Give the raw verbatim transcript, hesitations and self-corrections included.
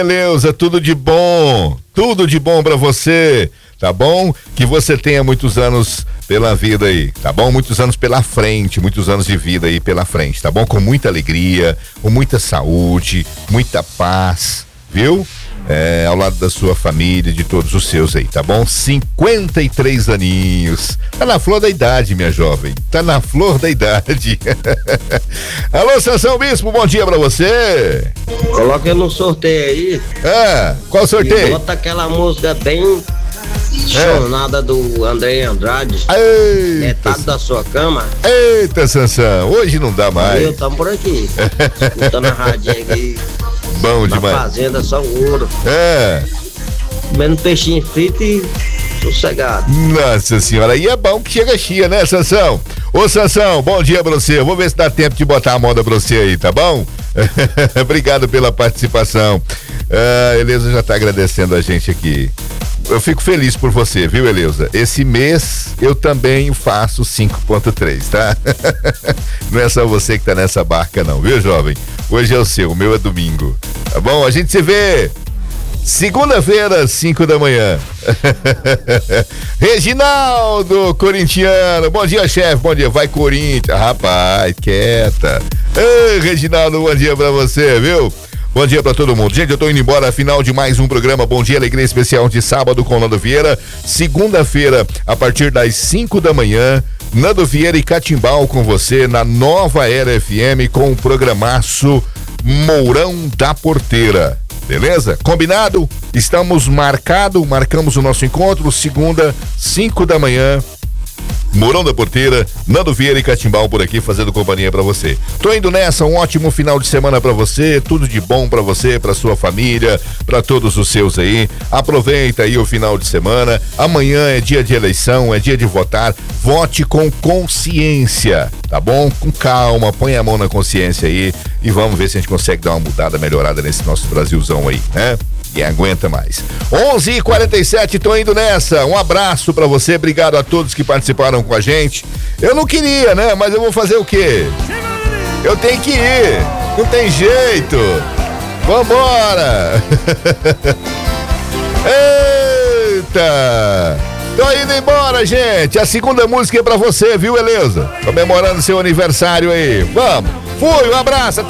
Eleusa, tudo de bom, tudo de bom pra você, tá bom? Que você tenha muitos anos pela vida aí, tá bom? Muitos anos pela frente, muitos anos de vida aí pela frente, tá bom? Com muita alegria, com muita saúde, muita paz, viu? É, ao lado da sua família, de todos os seus aí, tá bom? cinquenta e três aninhos. Tá na flor da idade, minha jovem. Tá na flor da idade. Alô, Sansão Bispo, bom dia pra você. Coloca ele no sorteio aí. Ah, qual sorteio? E bota aquela música bem chonada é. do André Andrade. Eita. Metade da sua cama. Eita, Sansão, hoje não dá mais. Eu tamo por aqui. Escutando a rádio aqui. Bom na demais. Na fazenda, só ouro. É. Comendo peixinho frito e sossegado. Nossa senhora, aí é bom que chega chia, né, Sansão? Ô, Sansão, bom dia pra você. Eu vou ver se dá tempo de botar a moda pra você aí, tá bom? Obrigado pela participação. Ah, Eleusa já tá agradecendo a gente aqui. Eu fico feliz por você, viu, Eleusa? Esse mês eu também faço cinco ponto três, tá? Não é só você que tá nessa barca não, viu, jovem? Hoje é o seu, o meu é domingo. Tá bom? A gente se vê segunda-feira, cinco da manhã. Reginaldo, corintiano. Bom dia, chefe. Bom dia. Vai, Corinthians. Rapaz, quieta. Ei, Reginaldo, bom dia pra você, viu? Bom dia pra todo mundo. Gente, eu tô indo embora, final de mais um programa Bom Dia Alegria Especial de sábado com Nando Vieira. Segunda-feira, a partir das cinco da manhã, Nando Vieira e Catimbau com você na Nova Era F M com o programaço Mourão da Porteira. Beleza? Combinado? Estamos marcado, marcamos o nosso encontro, segunda, cinco da manhã. Mourão da Porteira, Nando Vieira e Catimbau por aqui fazendo companhia pra você. Tô indo nessa, um ótimo final de semana pra você, tudo de bom pra você, pra sua família, pra todos os seus aí. Aproveita aí o final de semana. Amanhã é dia de eleição, é dia de votar. Vote com consciência, tá bom? Com calma, põe a mão na consciência aí e vamos ver se a gente consegue dar uma mudada, melhorada nesse nosso Brasilzão aí, né? E aguenta mais. onze e quarenta e sete, tô indo nessa. Um abraço pra você, obrigado a todos que participaram com a gente. Eu não queria, né? Mas eu vou fazer o quê? Eu tenho que ir. Não tem jeito. Vambora. Eita. Tô indo embora, gente. A segunda música é pra você, viu, Eleusa? Comemorando seu aniversário aí. Vamos. Fui, um abraço. Até